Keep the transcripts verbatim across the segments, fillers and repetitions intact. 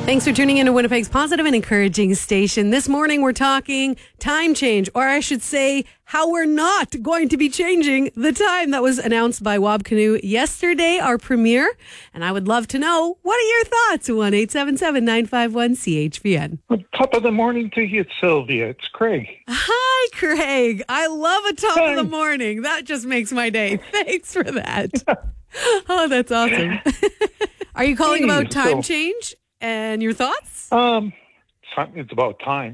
Thanks for tuning in to Winnipeg's positive and encouraging station. This morning we're talking time change, or I should say how we're not going to be changing the time that was announced by Wab Kinew yesterday, our premiere. And I would love to know, what are your thoughts? one eight seven seven, nine five one, C H V N. Well, top of the morning to you, Sylvia. It's Craig. Hi, Craig. I love a top Hi. of the morning. That just makes my day. Thanks for that. Oh, that's awesome. Are you calling Hey, about time so- change and your thoughts? Um, it's about time.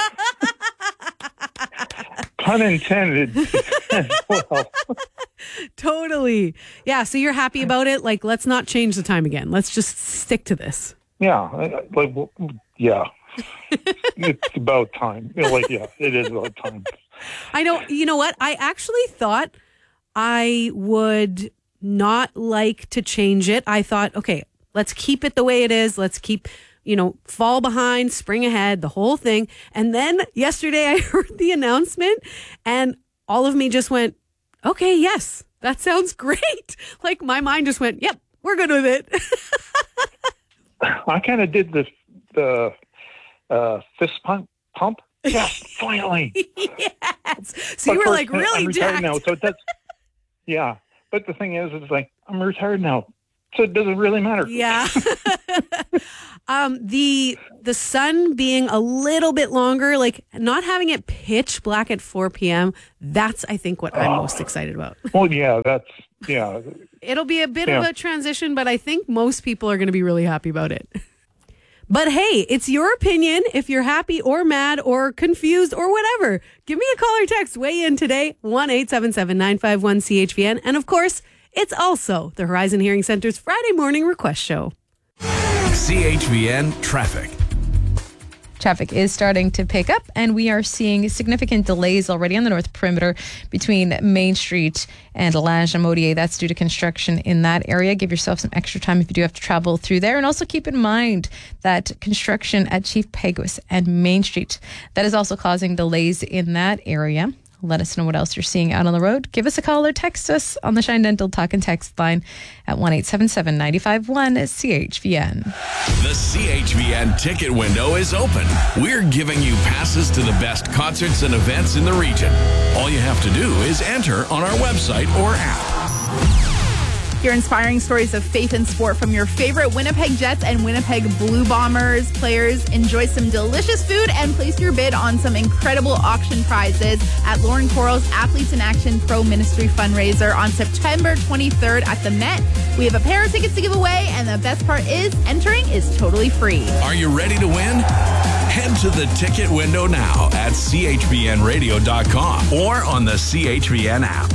Pun intended as well. Totally. Yeah, so you're happy about it? Like, let's not change the time again. Let's just stick to this. Yeah, I- like, well, yeah. It's about time. You know, like, yeah, it is about time. I know, you know what? I actually thought I would not like to change it. I thought, okay, let's keep it the way it is. Let's keep, you know, fall behind, spring ahead, the whole thing. And then yesterday I heard the announcement and all of me just went, okay, yes, that sounds great. Like my mind just went, yep, we're good with it. I kind of did the, the uh, fist pump. pump. Yes, finally. Yes. So But you of were course, like really I'm retired jacked. now, so that's, yeah. But the thing is, it's like, I'm retired now, so it doesn't really matter. Yeah. um, the the sun being a little bit longer, like not having it pitch black at four p.m., that's, I think, what I'm Oh. most excited about. Well, yeah, that's, yeah. It'll be a bit of Yeah. a transition, but I think most people are going to be really happy about it. But hey, it's your opinion if you're happy or mad or confused or whatever. Give me a call or text. Weigh in today, one eight seven seven, nine five one, C H V N. And of course, it's also the Horizon Hearing Center's Friday morning request show. C H V N Traffic. Traffic is starting to pick up, and we are seeing significant delays already on the north perimeter between Main Street and Lange and Modier. That's due to construction in that area. Give yourself some extra time if you do have to travel through there. And also keep in mind that construction at Chief Peguis and Main Street, that is also causing delays in that area. Let us know what else you're seeing out on the road. Give us a call or text us on the Shine Dental Talk and Text line at one eight seven seven, nine five one, C H V N. The C H V N ticket window is open. We're giving you passes to the best concerts and events in the region. All you have to do is enter on our website or app. Hear inspiring stories of faith and sport from your favorite Winnipeg Jets and Winnipeg Blue Bombers players. Enjoy some delicious food and place your bid on some incredible auction prizes at Lauren Coral's Athletes in Action Pro Ministry fundraiser on September twenty-third at the Met. We have a pair of tickets to give away, and the best part is entering is totally free. Are you ready to win? Head to the ticket window now at C H V N radio dot com or on the C H V N app.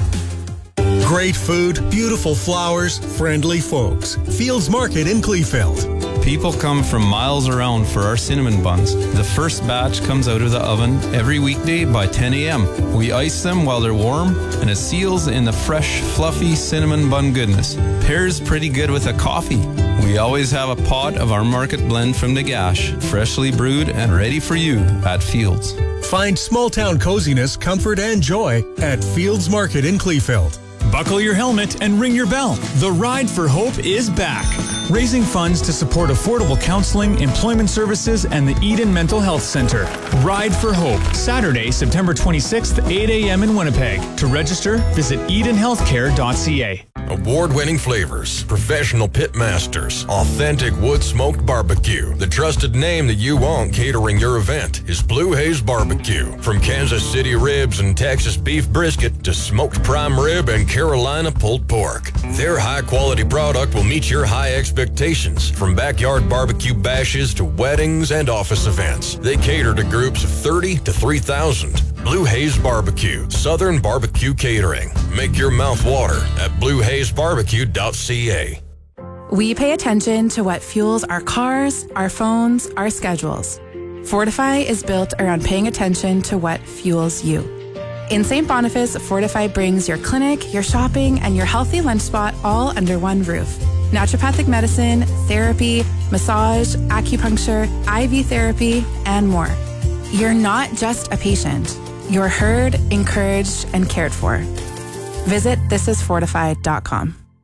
Great food, beautiful flowers, friendly folks. Fields Market in Kleefeld. People come from miles around for our cinnamon buns. The first batch comes out of the oven every weekday by ten a.m. We ice them while they're warm, and it seals in the fresh, fluffy cinnamon bun goodness. Pairs pretty good with a coffee. We always have a pot of our market blend from Nagash, freshly brewed and ready for you at Fields. Find small town coziness, comfort, and joy at Fields Market in Kleefeld. Buckle your helmet and ring your bell. The Ride for Hope is back. Raising funds to support affordable counseling, employment services, and the Eden Mental Health Center. Ride for Hope, Saturday, September twenty-sixth, eight a.m. in Winnipeg. To register, visit eden healthcare dot c a. Award-winning flavors, professional pit masters, authentic wood-smoked barbecue. The trusted name that you want catering your event is Blue Haze Barbecue. From Kansas City ribs and Texas beef brisket to smoked prime rib and Carolina pulled pork. Their high-quality product will meet your high expectations. From backyard barbecue bashes to weddings and office events, they cater to groups of thirty to three thousand. Blue Haze Barbecue, Southern Barbecue Catering. Make your mouth water at blue haze barbecue dot c a. We pay attention to what fuels our cars, our phones, our schedules. Fortify is built around paying attention to what fuels you. In Saint Boniface, Fortify brings your clinic, your shopping, and your healthy lunch spot all under one roof. Naturopathic medicine, therapy, massage, acupuncture, I V therapy, and more. You're not just a patient. You're heard, encouraged, and cared for. Visit this is fortified dot com.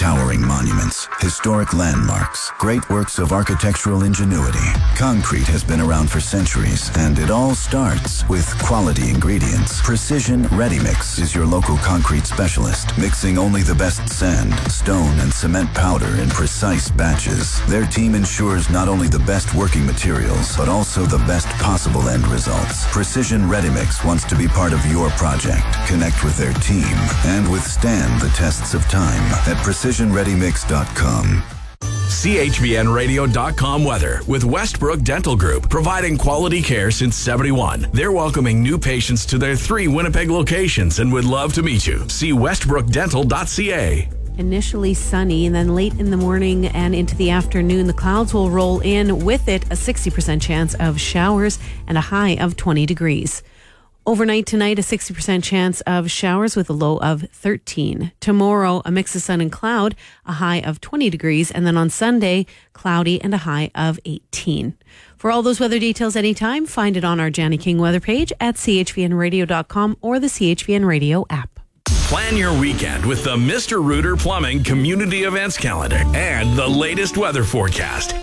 Towering monuments, historic landmarks, great works of architectural ingenuity. Concrete has been around for centuries, and it all starts with quality ingredients. Precision Ready Mix is your local concrete specialist, mixing only the best sand, stone, and cement powder in precise batches. Their team ensures not only the best working materials, but also the best possible end results. Precision Ready Mix wants to be part of your project. Connect with their team and withstand the tests of time at precision ready mix dot com. C H V N radio dot com weather with Westbrook Dental Group, providing quality care since seventy-one. They're welcoming new patients to their three Winnipeg locations and would love to meet you. See westbrook dental dot c a. Initially sunny, and then late in the morning and into the afternoon, the clouds will roll in. With it, a sixty percent chance of showers and a high of twenty degrees. Overnight tonight, a sixty percent chance of showers with a low of thirteen. Tomorrow, a mix of sun and cloud, a high of twenty degrees. And then on Sunday, cloudy and a high of eighteen. For all those weather details anytime, find it on our Janny King weather page at c h v n radio dot com or the C H V N Radio app. Plan your weekend with the Mister Rooter Plumbing Community Events Calendar and the latest weather forecast.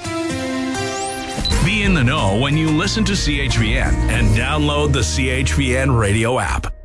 Be in the know when you listen to C H V N and download the C H V N Radio app.